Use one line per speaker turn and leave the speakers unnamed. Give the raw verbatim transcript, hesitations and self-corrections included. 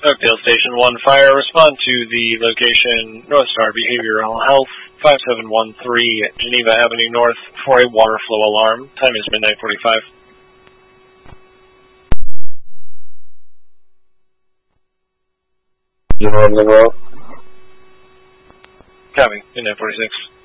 Oakdale Station one Fire, respond to the location North Star Behavioral Health, five seven one three Geneva Avenue North for a water flow alarm. Time is midnight forty-five.
You know the road?
Copy, midnight forty-six.